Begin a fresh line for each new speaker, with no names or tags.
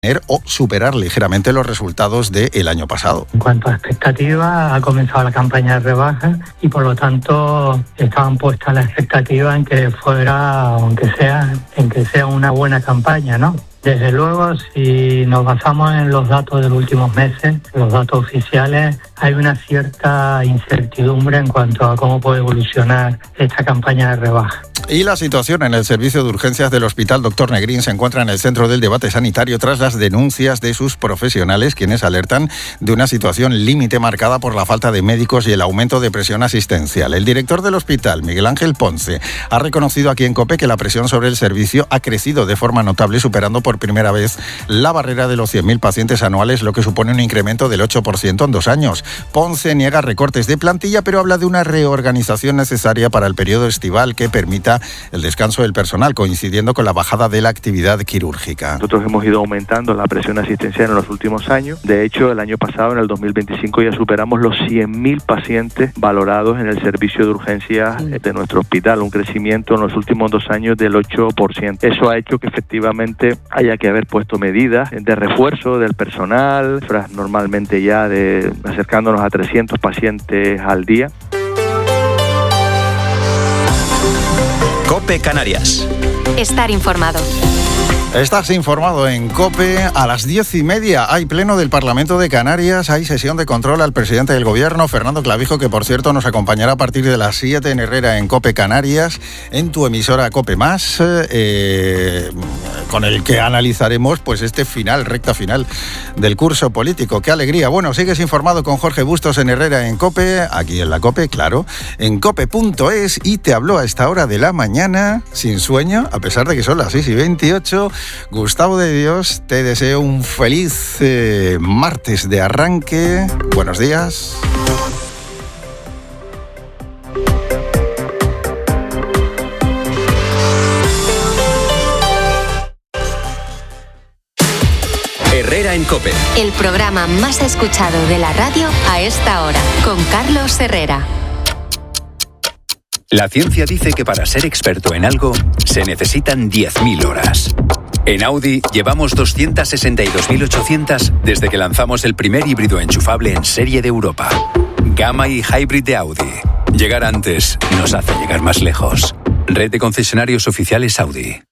o superar ligeramente los resultados del año pasado.
En cuanto a expectativas, ha comenzado la campaña de rebajas y por lo tanto estaban puestas las expectativas en que fuera, aunque sea, en que sea una buena campaña, ¿no? Desde luego, si nos basamos en los datos de los últimos meses, los datos oficiales, hay una cierta incertidumbre en cuanto a cómo puede evolucionar esta campaña de rebaja.
Y la situación en el servicio de urgencias del Hospital Dr. Negrín se encuentra en el centro del debate sanitario tras las denuncias de sus profesionales, quienes alertan de una situación límite marcada por la falta de médicos y el aumento de presión asistencial. El director del hospital, Miguel Ángel Ponce, ha reconocido aquí en COPE que la presión sobre el servicio ha crecido de forma notable, superando por primera vez la barrera de los 100.000 pacientes anuales, lo que supone un incremento del 8% en 2 años. Ponce niega recortes de plantilla, pero habla de una reorganización necesaria para el periodo estival que permita el descanso del personal, coincidiendo con la bajada de la actividad quirúrgica.
Nosotros hemos ido aumentando la presión asistencial en los últimos años. De hecho, el año pasado, en el 2025, ya superamos los 100.000 pacientes valorados en el servicio de urgencias de nuestro hospital, un crecimiento en los últimos 2 años del 8%. Eso ha hecho que efectivamente haya que haber puesto medidas de refuerzo del personal, normalmente ya de acercándonos a 300 pacientes al día.
COPE Canarias.
Estar informado.
Estás informado en COPE. A las 10:30 hay pleno del Parlamento de Canarias, hay sesión de control al presidente del Gobierno, Fernando Clavijo, que por cierto nos acompañará a partir de las 7 en Herrera en COPE Canarias, en tu emisora COPE+, con el que analizaremos pues este recta final del curso político. ¡Qué alegría! Bueno, sigues informado con Jorge Bustos en Herrera en COPE, aquí en la COPE, claro, en cope.es, y te habló a esta hora de la mañana, sin sueño, a pesar de que son las 6:28, Gustavo de Dios. Te deseo un feliz martes de arranque. Buenos días.
Herrera en COPE.
El programa más escuchado de la radio a esta hora, con Carlos Herrera.
La ciencia dice que para ser experto en algo se necesitan 10.000 horas. En Audi llevamos 262.800 desde que lanzamos el primer híbrido enchufable en serie de Europa. Gamma y Hybrid de Audi. Llegar antes nos hace llegar más lejos. Red de concesionarios oficiales Audi.